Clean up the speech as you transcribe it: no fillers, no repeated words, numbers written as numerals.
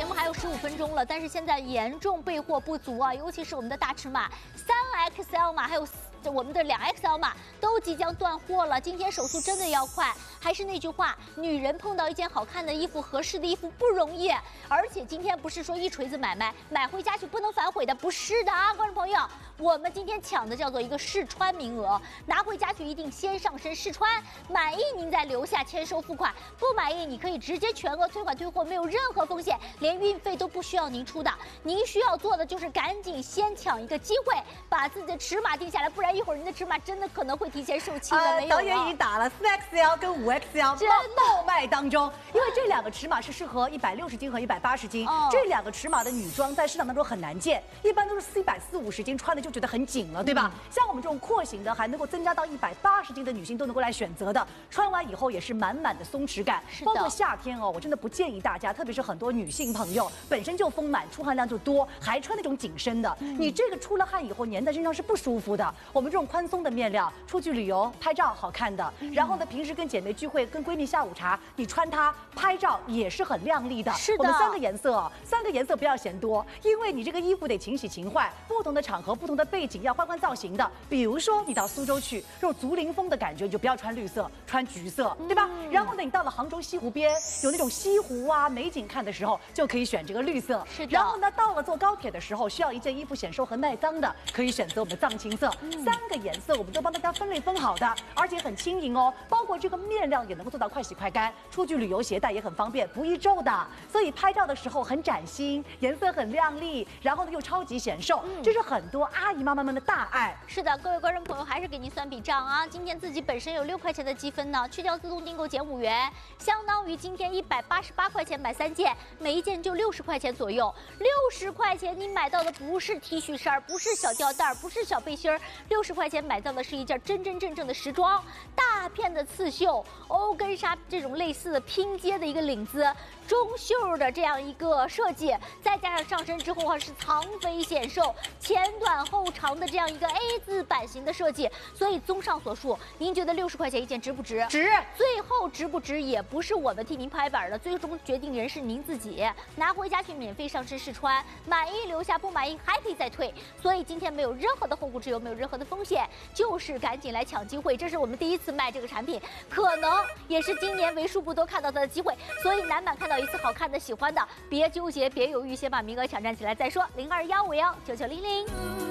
节目还有15分钟了，但是现在严重备货不足啊，尤其是我们的大尺码3XL 码，还有我们的2XL 码都即将断货了。今天手速真的要快。还是那句话，女人碰到一件好看的衣服、合适的衣服不容易。而且今天不是说一锤子买卖，买回家去不能反悔的，不是的啊，观众朋友，我们今天抢的叫做一个试穿名额，拿回家去一定先上身试穿，满意您再留下签收付款，不满意你可以直接全额退款退货，没有任何风险，连运费都不需要您出的。您需要做的就是赶紧先抢一个机会，把自己的尺码定下来，不然一会儿您的尺码真的可能会提前售罄了。没有导演已经打了4XL 跟5XL 冒卖当中，因为这两个尺码是适合160斤和180斤，这两个尺码的女装在市场当中很难见，一般都是440-450斤穿的就觉得很紧了，对吧？像我们这种廓形的，还能够增加到180斤的女性都能够来选择的，穿完以后也是满满的松弛感。包括夏天哦，我真的不建议大家，特别是很多女性朋友本身就丰满，出汗量就多，还穿那种紧身的，你这个出了汗以后粘在身上是不舒服的。我们这种宽松的面料，出去旅游拍照好看的，然后呢，平时跟姐妹聚会、跟闺蜜下午茶，你穿它拍照也是很靓丽的。是的，我们3个颜色哦，3个颜色不要嫌多，因为你这个衣服得勤洗勤换，不同的场合、不同的背景要换换造型的。比如说你到苏州去，这种竹林风的感觉，你就不要穿绿色，穿橘色，对吧？然后呢，你到了杭州西湖边，有那种西湖啊美景看的时候，就可以选这个绿色。是的。然后呢，到了坐高铁的时候，需要一件衣服显瘦和耐脏的，可以选择我们的藏青色。3个颜色我们都帮大家分类分好的，而且很轻盈哦，包括这个面料也能够做到快洗快干，出去旅游携带也很方便，不易皱的。所以拍照的时候很崭新，颜色很亮丽，然后呢又超级显瘦，这是很多阿姨妈妈们的大爱。 是的，各位观众朋友，还是给您算笔账啊！今天自己本身有6块钱的积分呢，去掉自动订购减5元，相当于今天188块钱买3件，每一件就60块钱左右。60块钱你买到的不是 T 恤衫，不是小吊带，不是小背心，60块钱买到的是一件真真正正的时装，大片的刺绣、欧根纱这种类似的拼接的一个领子，中袖的这样一个设计，再加上上身之后是藏肥显瘦，前短后长的这样一个 A 字版型的设计。所以综上所述，您觉得60块钱一件值不值？ 值。 最后值不值也不是我们替您拍板的，最终决定人是您自己。拿回家去免费上身试穿，满意留下，不满意还可以再退。所以今天没有任何的后顾之忧，没有任何的风险，就是赶紧来抢机会。这是我们第一次卖这个产品，可能也是今年为数不多看到它的机会。所以男版看到一次好看的、喜欢的，别纠结，别犹豫，先把名额抢占起来再说。0215199900。